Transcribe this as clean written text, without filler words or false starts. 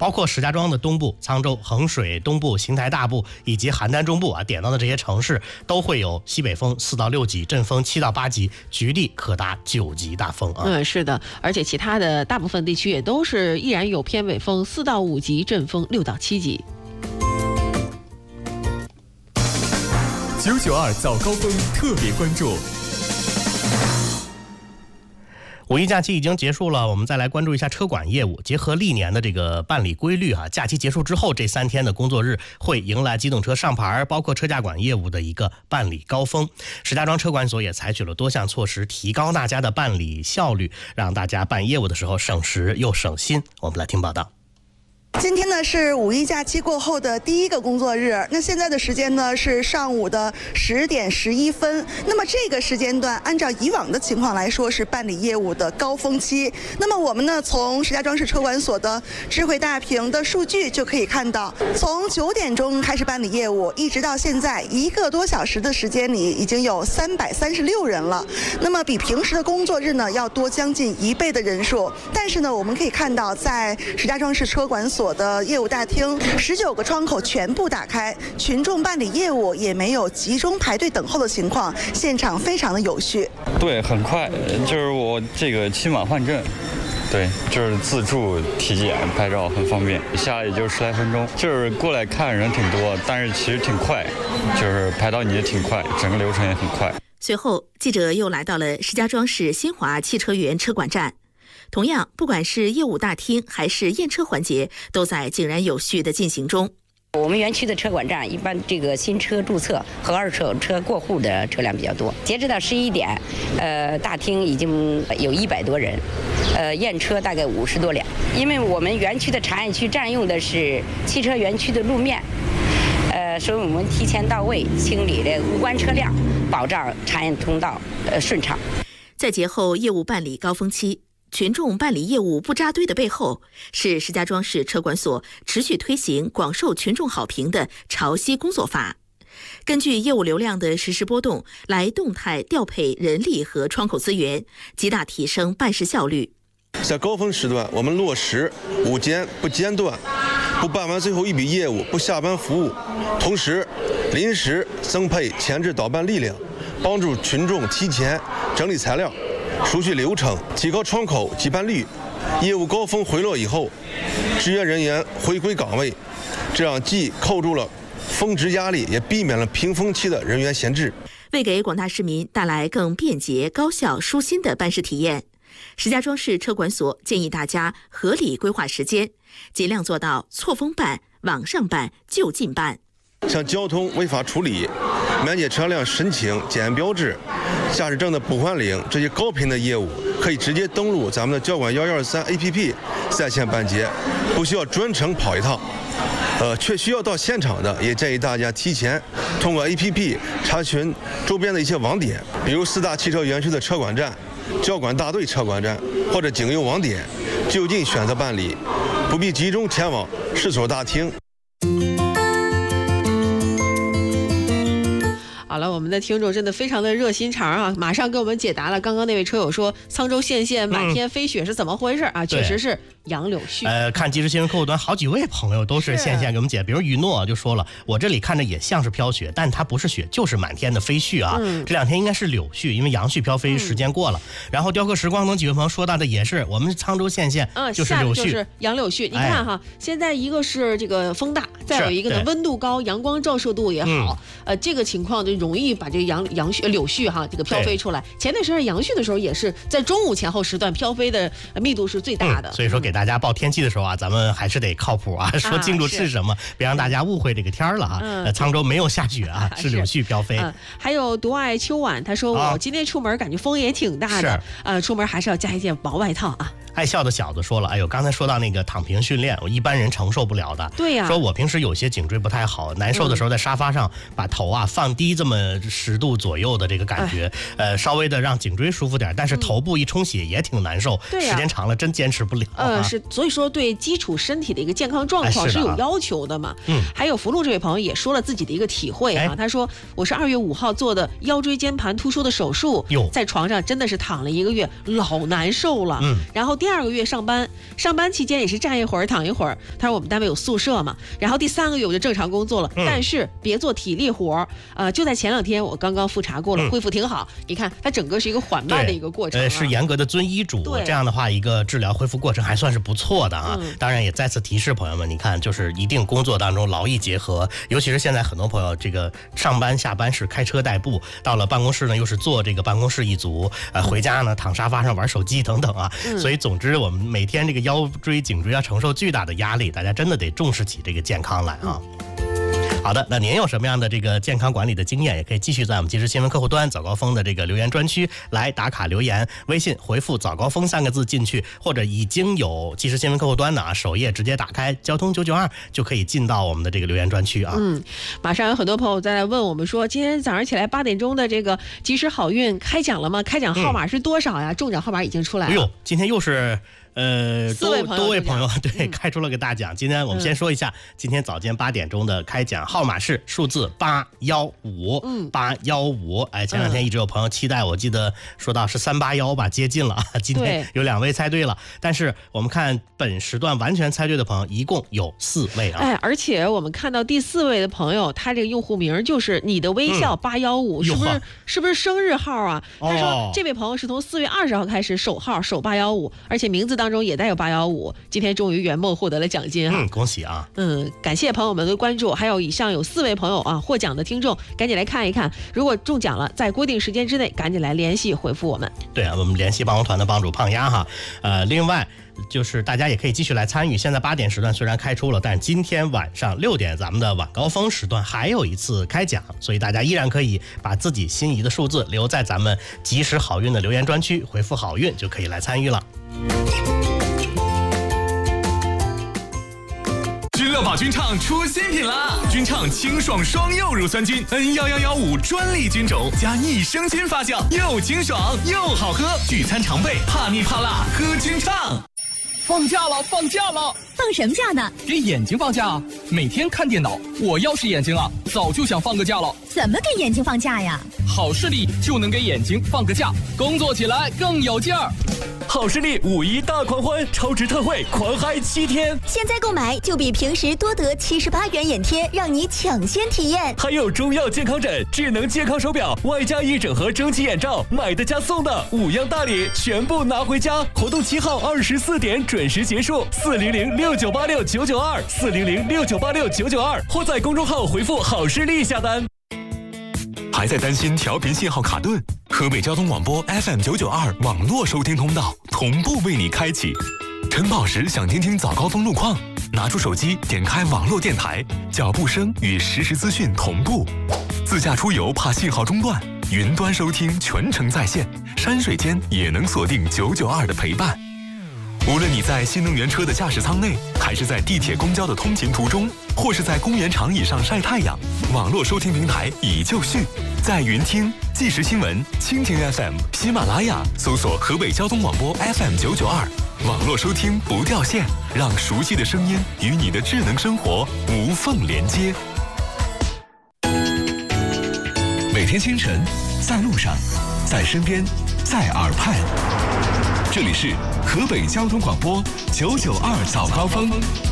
包括石家庄的东部、沧州、衡水东部、邢台大部以及邯郸中部啊，点到的这些城市都会有西北风4到6级，阵风7到8级，局地可达9级大风啊。 是的，而且其他的大部分地区也都是依然有偏北风4到5级，阵风6到7级。 992早高峰特别关注。 五一假期已经结束了，我们再来关注一下车管业务。结合历年的这个办理规律假期结束之后这3天的工作日会迎来机动车上牌，包括车驾管业务的一个办理高峰。石家庄车管所也采取了多项措施，提高大家的办理效率，让大家办业务的时候省时又省心。我们来听报道。 今天呢是五一假期过后的第1个工作日，那现在的时间呢是上午的10点11分。那么这个时间段，按照以往的情况来说是办理业务的高峰期。那么我们呢从石家庄市车管所的智慧大屏的数据就可以看到，从9点钟开始办理业务，一直到现在1个多小时的时间里，已经有336人了。那么比平时的工作日呢要多将近1倍的人数。但是呢，我们可以看到，在石家庄市车管所的业务大厅，19个窗口全部打开，群众办理业务也没有集中排队等候的情况，现场非常的有序。 对，很快，就是我这个期满换证。对，就是自助体检拍照很方便，下来也就10来分钟。就是过来看人挺多，但是其实挺快，就是排到你也挺快，整个流程也很快。 随后，记者又来到了石家庄市新华汽车园车管站。同样，不管是业务大厅还是验车环节，都在井然有序地进行中。 我们园区的车管站一般这个新车注册和二手车过户的车辆比较多。截止到11点，大厅已经有100多人，验车大概50多辆。因为我们园区的查验区占用的是汽车园区的路面，所以我们提前到位清理了无关车辆，保障查验通道顺畅。 在节后业务办理高峰期，群众办理业务不扎堆的背后，是石家庄市车管所持续推行广受群众好评的潮汐工作法，根据业务流量的实时波动来动态调配人力和窗口资源，极大提升办事效率。 在高峰时段，我们落实午间不间断，不办完最后一笔业务不下班服务，同时临时增配前置导办力量，帮助群众提前整理材料、熟悉流程，提高窗口结办率。业务高峰回落以后，支援人员回归岗位，这样既扣住了峰值压力，也避免了平峰期的人员闲置。 为给广大市民带来更便捷、高效、舒心的办事体验，石家庄市车管所建议大家合理规划时间，尽量做到错峰办、网上办、就近办。 像交通违法处理、免检车辆申请、检验标志、驾驶证的补换领这些高频的业务，可以直接登录咱们的交管113 APP 在线办结，不需要专程跑一趟。却需要到现场的，也建议大家提前通过 APP 查询周边的一些网点，比如4大汽车园区的车管站、交管大队车管站或者警邮网点，就近选择办理，不必集中前往市所大厅。 好了，我们的听众真的非常的热心肠啊，马上给我们解答了刚刚那位车友说沧州县满天飞雪是怎么回事啊？确实是杨柳絮。 看即时新闻客户端好几位朋友都是线给我们解，比如雨诺就说了，我这里看着也像是飘雪，但它不是雪，就是满天的飞絮啊。这2天应该是柳絮，因为杨絮飘飞时间过了。然后雕刻时光等几位朋友说到的也是，我们沧州县就是柳絮， 就是杨柳絮。你看哈，现在一个是这个风大，再有一个呢温度高，阳光照射度也好，这个情况就容易把这个柳絮哈这个飘飞出来。前段时间杨絮的时候也是在中午前后时段飘飞的密度是最大的。 所以说给大家报天气的时候啊，咱们还是得靠谱啊，说清楚是什么，别让大家误会这个天了啊。沧州没有下雪啊，是柳絮飘飞。 还有独爱秋晚，他说我今天出门感觉风也挺大的，出门还是要加一件薄外套啊。 爱笑的小子说了，哎呦，刚才说到那个躺平训练，我一般人承受不了的。 对呀， 说我平时有些颈椎不太好，难受的时候在沙发上把头啊放低这么10度左右的这个感觉，稍微的让颈椎舒服点，但是头部一充血也挺难受，时间长了真坚持不了。 是，所以说对基础身体的一个健康状况是有要求的嘛。还有福禄这位朋友也说了自己的一个体会啊，他说我是2月5号做的腰椎间盘突出的手术，在床上真的是躺了1个月，老难受了。然后第2个月上班期间也是站一会儿躺一会儿。他说我们单位有宿舍嘛，然后第3个月我就正常工作了，但是别做体力活就在前2天我刚刚复查过了，恢复挺好。你看它整个是一个缓慢的一个过程， 是严格的遵医嘱，这样的话一个治疗恢复过程还算是不错的啊。当然也再次提示朋友们，你看就是一定工作当中劳逸结合，尤其是现在很多朋友这个上班下班是开车代步，到了办公室呢又是做这个办公室一族，回家呢躺沙发上玩手机等等啊。所以总之我们每天这个腰椎颈椎要承受巨大的压力，大家真的得重视起这个健康来啊。好的，那您有什么样的这个健康管理的经验，也可以继续在我们即时新闻客户端早高峰的这个留言专区来打卡留言，微信回复早高峰3个字进去，或者已经有即时新闻客户端的首页直接打开交通992就可以进到我们的这个留言专区啊。 马上有很多朋友再来问我们说，今天早上起来8点钟的这个即时好运开奖了吗？开奖号码是多少呀？中奖号码已经出来了。 今天又是多位朋友对开出了个大奖。今天我们先说一下，今天早间8点钟的开奖号码是数字815，815。前2天一直有朋友期待，我记得说到是381吧，接近了。今天有2位猜对了，但是我们看本时段完全猜对的朋友一共有4位啊。 而且我们看到第4位的朋友，他这个用户名就是你的微笑815，是不是生日号啊？他说这位朋友是从4月20号开始首号首815，而且名字当中也带有815，今天终于圆梦获得了奖金恭喜啊！ 感谢朋友们的关注，还有以上有4位朋友获奖的听众，赶紧来看一看，如果中奖了，在规定时间之内赶紧来联系回复我们。 对啊，我们联系帮扶团的帮主胖丫哈。另外就是大家也可以继续来参与，现在8点时段虽然开出了，但今天晚上6点咱们的晚高峰时段还有一次开奖，所以大家依然可以把自己心仪的数字留在咱们即时好运的留言专区，回复好运就可以来参与了。 君乐宝菌畅出新品啦！菌畅清爽双柚乳酸菌 N1115专利菌种加益生菌发酵，又清爽又好喝，聚餐常备，怕腻怕辣喝菌畅。 放假了！放什么假呢？给眼睛放假，每天看电脑，我要是眼睛啊，早就想放个假了。 怎么给眼睛放假呀？ 好视力就能给眼睛放个假，工作起来更有劲儿。 好视力5·1大狂欢，超值特惠，狂嗨7天！ 现在购买就比平时多得78元眼贴，让你抢先体验。 还有中药健康枕、智能健康手表，外加1整盒蒸汽眼罩，买的加送的，5样大礼全部拿回家。活动7号24点准时结束，4006986-992，4006986-992，或在公众号回复好视力下单。 还在担心调频信号卡顿？河北交通广播 FM992 网络收听通道同步为你开启。晨跑时想听听早高峰路况，拿出手机点开网络电台，脚步声与实时资讯同步。自驾出游怕信号中断，云端收听全程在线，山水间也能锁定992的陪伴。无论你在新能源车的驾驶舱内，还是在地铁公交的通勤途中，或是在公园长椅上晒太阳，网络收听平台已就绪，在云听、即时新闻、蜻蜓 FM、喜马拉雅搜索河北交通广播 FM992，网络收听不掉线，让熟悉的声音与你的智能生活无缝连接。 每天清晨，在路上，在身边，在耳畔，这里是河北交通广播992早高峰。